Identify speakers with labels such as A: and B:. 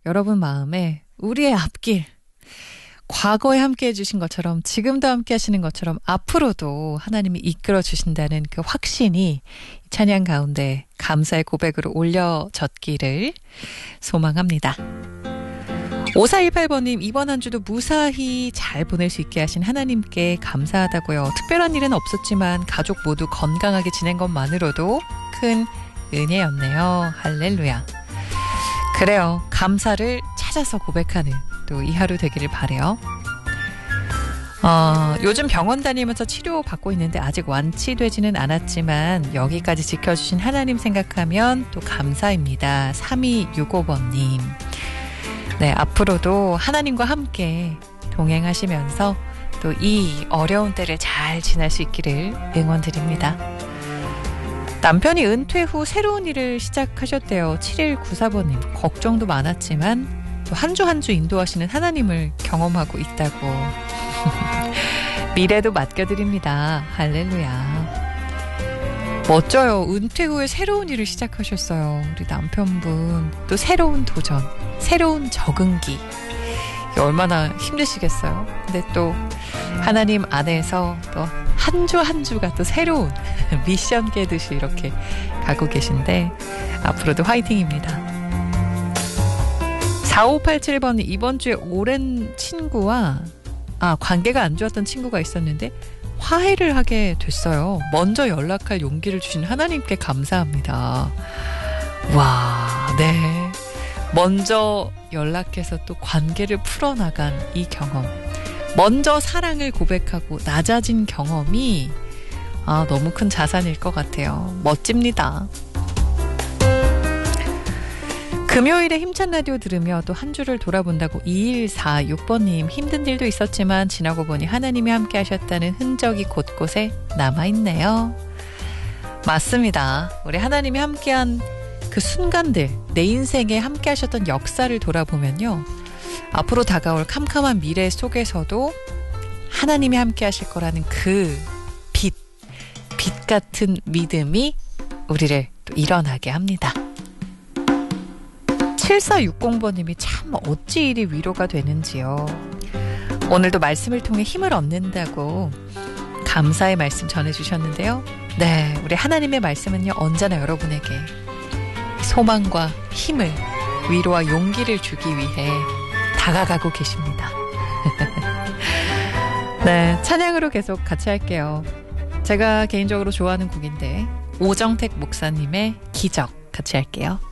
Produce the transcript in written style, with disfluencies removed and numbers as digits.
A: 여러분 마음에 우리의 앞길, 과거에 함께 해주신 것처럼 지금도 함께 하시는 것처럼 앞으로도 하나님이 이끌어 주신다는 그 확신이 찬양 가운데 감사의 고백으로 올려졌기를 소망합니다. 5418번님, 이번 한 주도 무사히 잘 보낼 수 있게 하신 하나님께 감사하다고요. 특별한 일은 없었지만 가족 모두 건강하게 지낸 것만으로도 큰 은혜였네요. 할렐루야. 그래요. 감사를 찾아서 고백하는 또 이 하루 되기를 바라요. 요즘 병원 다니면서 치료받고 있는데 아직 완치되지는 않았지만 여기까지 지켜주신 하나님 생각하면 또 감사입니다. 3265번님. 네, 앞으로도 하나님과 함께 동행하시면서 또 이 어려운 때를 잘 지날 수 있기를 응원드립니다. 남편이 은퇴 후 새로운 일을 시작하셨대요. 7194번님. 걱정도 많았지만 또 한 주 한 주 인도하시는 하나님을 경험하고 있다고. 미래도 맡겨드립니다. 할렐루야. 멋져요. 은퇴 후에 새로운 일을 시작하셨어요. 우리 남편분. 또 새로운 도전, 새로운 적응기. 이게 얼마나 힘드시겠어요. 근데 또 하나님 안에서 또 한 주 한 주가 또 새로운 미션 깨듯이 이렇게 가고 계신데 앞으로도 화이팅입니다. 4587번이 이번 주에 오랜 친구와 관계가 안 좋았던 친구가 있었는데 화해를 하게 됐어요. 먼저 연락할 용기를 주신 하나님께 감사합니다. 와, 네. 먼저 연락해서 또 관계를 풀어나간 이 경험. 먼저 사랑을 고백하고 낮아진 경험이 너무 큰 자산일 것 같아요. 멋집니다. 금요일에 힘찬 라디오 들으며 또 한 주를 돌아본다고 2146번님. 힘든 일도 있었지만 지나고 보니 하나님이 함께 하셨다는 흔적이 곳곳에 남아있네요. 맞습니다. 우리 하나님이 함께한 그 순간들, 내 인생에 함께 하셨던 역사를 돌아보면요, 앞으로 다가올 캄캄한 미래 속에서도 하나님이 함께 하실 거라는 그 빛 같은 믿음이 우리를 또 일어나게 합니다. 7460번님이 참 어찌 이리 위로가 되는지요. 오늘도 말씀을 통해 힘을 얻는다고 감사의 말씀 전해주셨는데요. 네, 우리 하나님의 말씀은요, 언제나 여러분에게 소망과 힘을, 위로와 용기를 주기 위해 다가가고 계십니다. 네, 찬양으로 계속 같이 할게요. 제가 개인적으로 좋아하는 곡인데 오정택 목사님의 기적 같이 할게요.